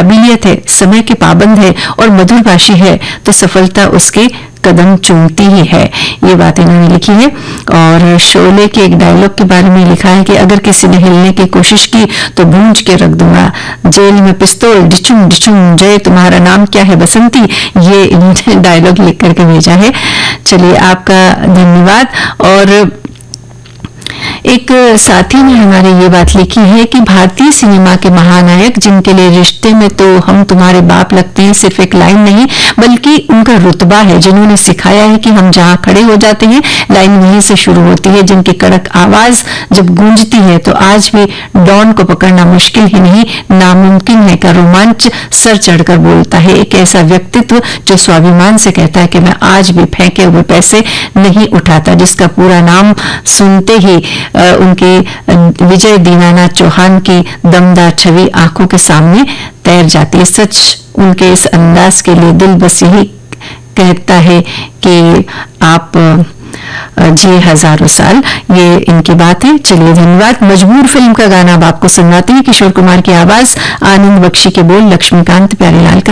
काबिलियत है, समय के पाबंद है और मधुरभाषी है तो सफलता उसके कदम चूमती ही है। ये बात इन्होंने लिखी है। और शोले के एक डायलॉग के बारे में लिखा है कि अगर किसी ने हिलने की कोशिश की तो भूंज के रख दूंगा, जेल में पिस्तौल डिचुम डिचुम, जय तुम्हारा नाम क्या है बसंती। ये इन्होंने डायलॉग लिख करके भेजा है। चलिए, आपका धन्यवाद। और एक साथी ने हमारे ये बात लिखी है कि भारतीय सिनेमा के महानायक जिनके लिए रिश्ते में तो हम तुम्हारे बाप लगते हैं सिर्फ एक लाइन नहीं बल्कि उनका रुतबा है, जिन्होंने सिखाया है कि हम जहां खड़े हो जाते हैं लाइन वहीं से शुरू होती है, जिनकी कड़क आवाज जब गूंजती है तो आज भी डॉन को पकड़ना मुश्किल ही नहीं नामुमकिन है का रोमांच सर चढ़कर बोलता है। एक ऐसा व्यक्तित्व जो स्वाभिमान से कहता है कि मैं आज भी फेंके हुए पैसे नहीं उठाता, जिसका पूरा नाम सुनते ही उनकी विजय दीनानाथ चौहान की दमदार छवि आंखों के सामने तैर जाती है। सच उनके इस अंदाज के लिए दिल बस यही कहता है कि आप जिए हजारों साल। ये इनकी बात है। चलिए, धन्यवाद। मजबूर फिल्म का गाना अब आपको सुनाते हैं। किशोर कुमार की आवाज, आनंद बख्शी के बोल, लक्ष्मीकांत प्यारेलाल का